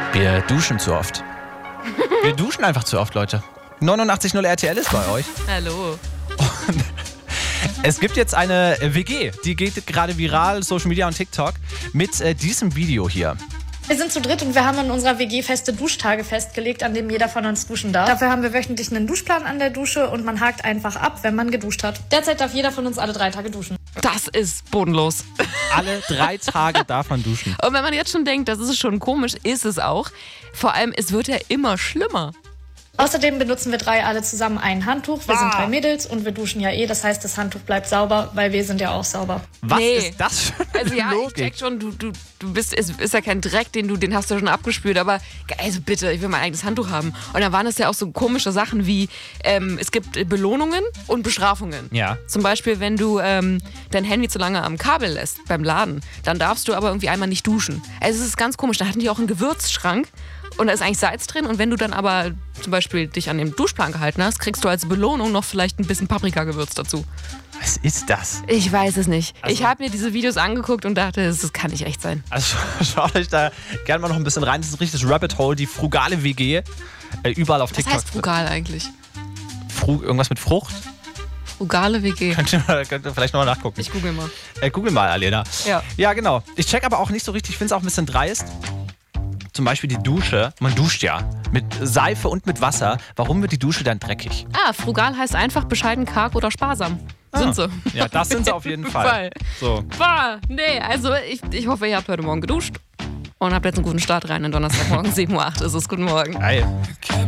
Wir duschen zu oft. Wir duschen einfach zu oft, Leute. 89.0 RTL ist bei euch. Hallo. Und es gibt jetzt eine WG, die geht gerade viral, Social Media und TikTok, mit diesem Video hier. Wir sind zu dritt und wir haben in unserer WG feste Duschtage festgelegt, an denen jeder von uns duschen darf. Dafür haben wir wöchentlich einen Duschplan an der Dusche und man hakt einfach ab, wenn man geduscht hat. Derzeit darf jeder von uns alle 3 Tage duschen. Das ist bodenlos. Alle 3 Tage darf man duschen. Und wenn man jetzt schon denkt, das ist schon komisch, ist es auch. Vor allem, es wird ja immer schlimmer. Außerdem benutzen wir 3 alle zusammen ein Handtuch. Wir sind 3 Mädels und wir duschen ja das heißt, das Handtuch bleibt sauber, weil wir sind ja auch sauber. Was ist das für eine Also ja, Logik? ich check schon, du bist, es ist ja kein Dreck, den hast du schon abgespült, aber also bitte, ich will mein eigenes Handtuch haben. Und dann waren es ja auch so komische Sachen wie, es gibt Belohnungen und Bestrafungen. Ja. Zum Beispiel, wenn du dein Handy zu lange am Kabel lässt beim Laden, dann darfst du aber irgendwie einmal nicht duschen. Also es ist ganz komisch, da hatten die auch einen Gewürzschrank. Und da ist eigentlich Salz drin und wenn du dann aber zum Beispiel dich an dem Duschplan gehalten hast, kriegst du als Belohnung noch vielleicht ein bisschen Paprikagewürz dazu. Was ist das? Ich weiß es nicht. Also, ich habe mir diese Videos angeguckt und dachte, das kann nicht echt sein. Also schaut euch da gerne mal noch ein bisschen rein. Das ist ein richtiges Rabbit Hole, die frugale WG. Überall auf Was TikTok. heißt frugal eigentlich? Irgendwas mit Frucht? Frugale WG. Könnt ihr vielleicht nochmal nachgucken. Ich google mal. Google mal, Alena. Ja. Ja, genau. Ich check aber auch nicht so richtig, ich finde es auch ein bisschen dreist. Zum Beispiel die Dusche. Man duscht ja mit Seife und mit Wasser. Warum wird die Dusche dann dreckig? Frugal heißt einfach bescheiden, karg oder sparsam. Sind sie. Ja, das sind sie auf jeden Fall. So. Boah, nee, also ich hoffe, ihr habt heute Morgen geduscht und habt jetzt einen guten Start rein in Donnerstagmorgen 7:08 Uhr ist es. Guten Morgen. Geil.